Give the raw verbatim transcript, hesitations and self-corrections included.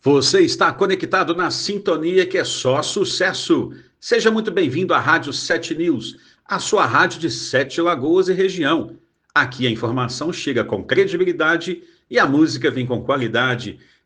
Você está conectado na sintonia que é só sucesso. Seja muito bem-vindo à Rádio Sete News, a sua rádio de Sete Lagoas e região. Aqui a informação chega com credibilidade e a música vem com qualidade.